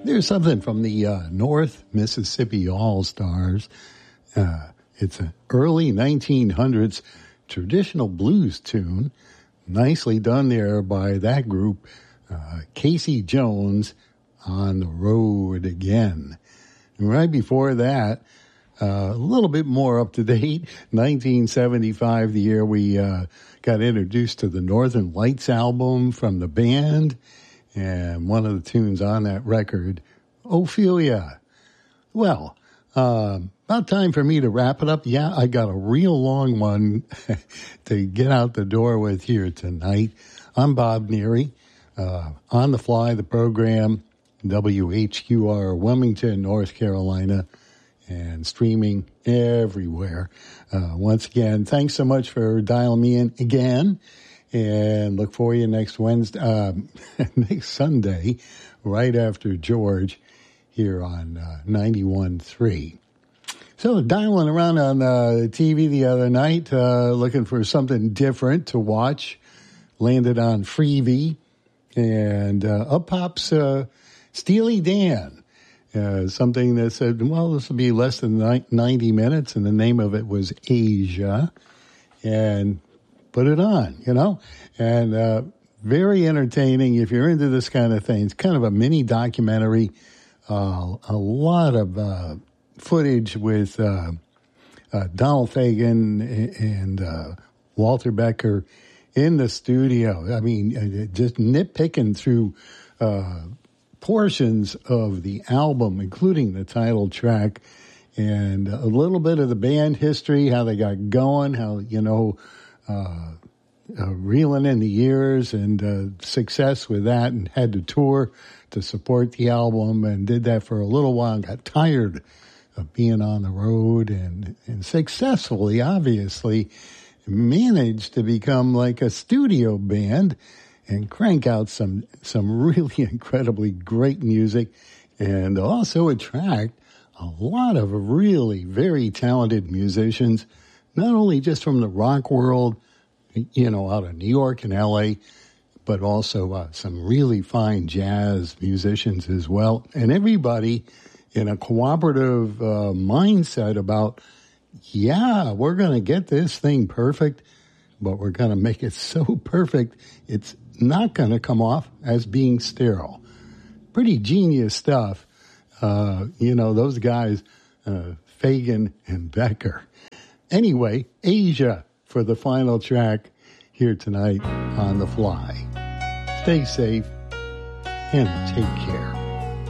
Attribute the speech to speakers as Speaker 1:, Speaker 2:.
Speaker 1: There's something from the North Mississippi All-Stars. It's an early 1900s traditional blues tune. Nicely done there by that group. Casey Jones, On the Road Again. And right before that, a little bit more up to date, 1975, the year we got introduced to the Northern Lights album from the band. And one of the tunes on that record, Ophelia. Well, about time for me to wrap it up. Yeah, I got a real long one to get out the door with here tonight. I'm Bob Neary. On the Fly, the program, WHQR, Wilmington, North Carolina, and streaming everywhere. Once again, thanks so much for dialing me in again. And look for you next Wednesday, next Sunday, right after George, here on 91.3. So dialing around on TV the other night, looking for something different to watch. Landed on Freevee, and up pops Steely Dan. Something that said, well, this will be less than 90 minutes, and the name of it was Asia. And put it on, you know, and very entertaining if you're into this kind of thing. It's kind of a mini documentary, a lot of footage with Donald Fagen and Walter Becker in the studio. I mean, just nitpicking through portions of the album, including the title track, and a little bit of the band history, how they got going, how, you know, reeling in the years and success with that, and had to tour to support the album, and did that for a little while and got tired of being on the road, and successfully, obviously, managed to become like a studio band and crank out some really incredibly great music, and also attract a lot of really very talented musicians, not only just from the rock world, you know, out of New York and L.A., but also some really fine jazz musicians as well. And everybody in a cooperative mindset about, yeah, we're going to get this thing perfect, but we're going to make it so perfect it's not going to come off as being sterile. Pretty genius stuff. You know, those guys, Fagen and Becker. Anyway, Asia for the final track here tonight on The Fly. Stay safe and take care.